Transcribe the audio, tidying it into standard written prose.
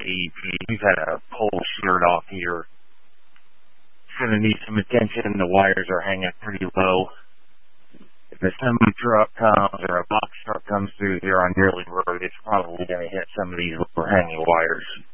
AEP. He's had a pole sheared off here. It's going to need some attention. The wires are hanging pretty low. If a semi truck comes or a box truck comes through here on Yearly Road, it's probably going to hit some of these overhanging wires.